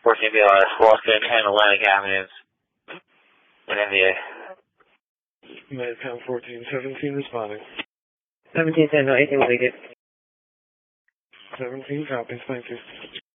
14 BLS, Boston and Atlantic Avenues in NDA. Madtown 1417 responding. 1710, anything will lead it. 17 copies, thank you.